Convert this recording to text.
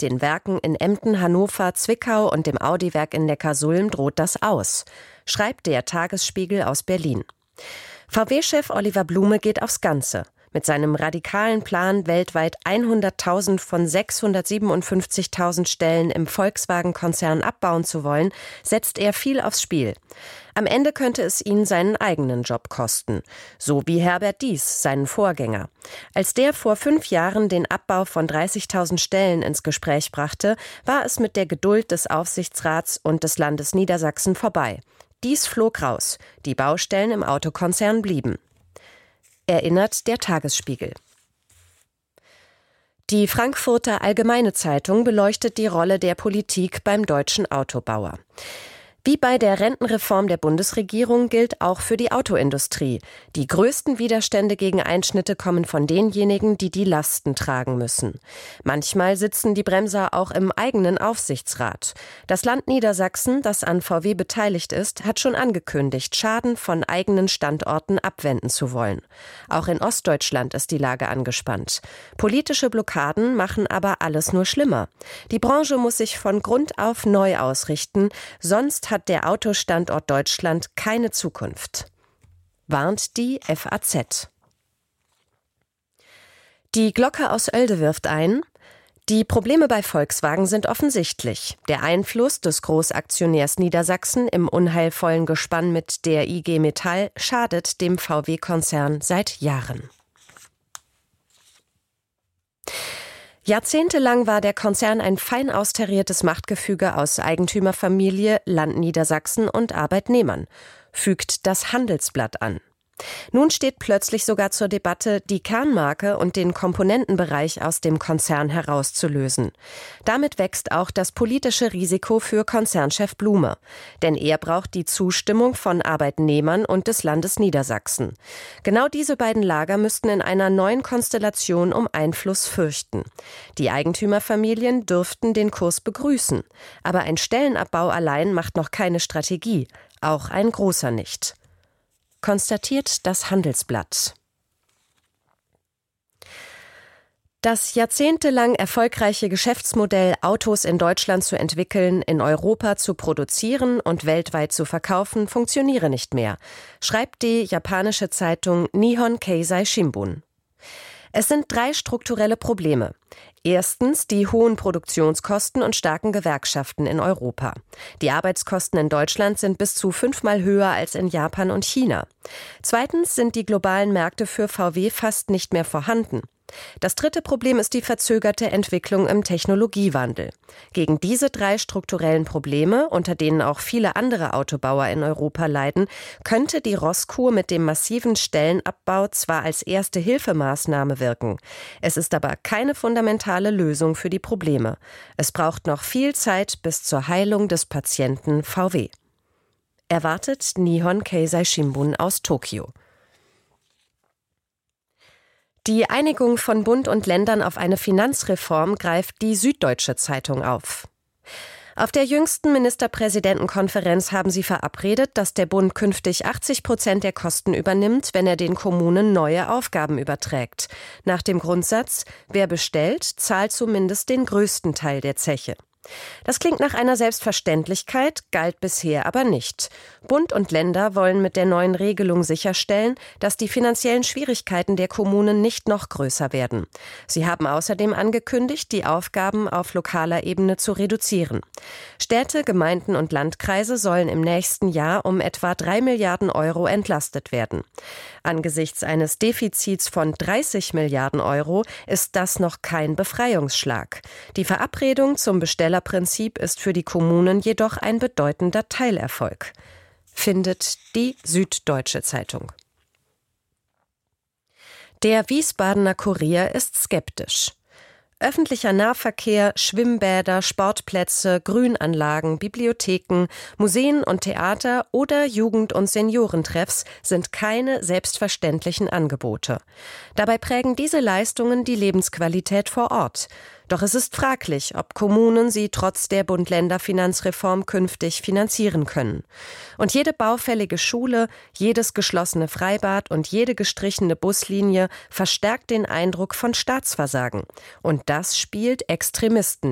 den Werken in Emden, Hannover, Zwickau und dem Audi-Werk in Neckarsulm droht das aus, schreibt der Tagesspiegel aus Berlin. VW-Chef Oliver Blume geht aufs Ganze. Mit seinem radikalen Plan, weltweit 100.000 von 657.000 Stellen im Volkswagen-Konzern abbauen zu wollen, setzt er viel aufs Spiel. Am Ende könnte es ihn seinen eigenen Job kosten. So wie Herbert Diess, seinen Vorgänger. Als der vor 5 Jahren den Abbau von 30.000 Stellen ins Gespräch brachte, war es mit der Geduld des Aufsichtsrats und des Landes Niedersachsen vorbei. Diess flog raus. Die Baustellen im Autokonzern blieben. Erinnert der Tagesspiegel. Die Frankfurter Allgemeine Zeitung beleuchtet die Rolle der Politik beim deutschen Autobauer. Wie bei der Rentenreform der Bundesregierung gilt auch für die Autoindustrie. Die größten Widerstände gegen Einschnitte kommen von denjenigen, die die Lasten tragen müssen. Manchmal sitzen die Bremser auch im eigenen Aufsichtsrat. Das Land Niedersachsen, das an VW beteiligt ist, hat schon angekündigt, Schaden von eigenen Standorten abwenden zu wollen. Auch in Ostdeutschland ist die Lage angespannt. Politische Blockaden machen aber alles nur schlimmer. Die Branche muss sich von Grund auf neu ausrichten, sonst hat der Autostandort Deutschland keine Zukunft, warnt die FAZ. Die Glocke aus Oelde wirft ein: Die Probleme bei Volkswagen sind offensichtlich. Der Einfluss des Großaktionärs Niedersachsen im unheilvollen Gespann mit der IG Metall schadet dem VW-Konzern seit Jahren. Jahrzehntelang war der Konzern ein fein austariertes Machtgefüge aus Eigentümerfamilie, Land Niedersachsen und Arbeitnehmern, fügt das Handelsblatt an. Nun steht plötzlich sogar zur Debatte, die Kernmarke und den Komponentenbereich aus dem Konzern herauszulösen. Damit wächst auch das politische Risiko für Konzernchef Blume. Denn er braucht die Zustimmung von Arbeitnehmern und des Landes Niedersachsen. Genau diese beiden Lager müssten in einer neuen Konstellation um Einfluss fürchten. Die Eigentümerfamilien dürften den Kurs begrüßen. Aber ein Stellenabbau allein macht noch keine Strategie. Auch ein großer nicht. Konstatiert das Handelsblatt. Das jahrzehntelang erfolgreiche Geschäftsmodell, Autos in Deutschland zu entwickeln, in Europa zu produzieren und weltweit zu verkaufen, funktioniere nicht mehr, schreibt die japanische Zeitung Nihon Keizai Shimbun. Es sind 3 strukturelle Probleme. Erstens die hohen Produktionskosten und starken Gewerkschaften in Europa. Die Arbeitskosten in Deutschland sind bis zu 5-mal höher als in Japan und China. Zweitens sind die globalen Märkte für VW fast nicht mehr vorhanden. Das dritte Problem ist die verzögerte Entwicklung im Technologiewandel. Gegen diese 3 strukturellen Probleme, unter denen auch viele andere Autobauer in Europa leiden, könnte die Rosskur mit dem massiven Stellenabbau zwar als erste Hilfemaßnahme wirken. Es ist aber keine fundamentale Lösung für die Probleme. Es braucht noch viel Zeit bis zur Heilung des Patienten VW. Erwartet Nihon Keizai Shimbun aus Tokio. Die Einigung von Bund und Ländern auf eine Finanzreform greift die Süddeutsche Zeitung auf. Auf der jüngsten Ministerpräsidentenkonferenz haben sie verabredet, dass der Bund künftig 80% der Kosten übernimmt, wenn er den Kommunen neue Aufgaben überträgt. Nach dem Grundsatz, wer bestellt, zahlt zumindest den größten Teil der Zeche. Das klingt nach einer Selbstverständlichkeit, galt bisher aber nicht. Bund und Länder wollen mit der neuen Regelung sicherstellen, dass die finanziellen Schwierigkeiten der Kommunen nicht noch größer werden. Sie haben außerdem angekündigt, die Aufgaben auf lokaler Ebene zu reduzieren. Städte, Gemeinden und Landkreise sollen im nächsten Jahr um etwa 3 Milliarden Euro entlastet werden. Angesichts eines Defizits von 30 Milliarden Euro ist das noch kein Befreiungsschlag. Die Verabredung zum Bestellerprinzip ist für die Kommunen jedoch ein bedeutender Teilerfolg, findet die Süddeutsche Zeitung. Der Wiesbadener Kurier ist skeptisch. Öffentlicher Nahverkehr, Schwimmbäder, Sportplätze, Grünanlagen, Bibliotheken, Museen und Theater oder Jugend- und Seniorentreffs sind keine selbstverständlichen Angebote. Dabei prägen diese Leistungen die Lebensqualität vor Ort. Doch es ist fraglich, ob Kommunen sie trotz der Bund-Länder-Finanzreform künftig finanzieren können. Und jede baufällige Schule, jedes geschlossene Freibad und jede gestrichene Buslinie verstärkt den Eindruck von Staatsversagen. Und das spielt Extremisten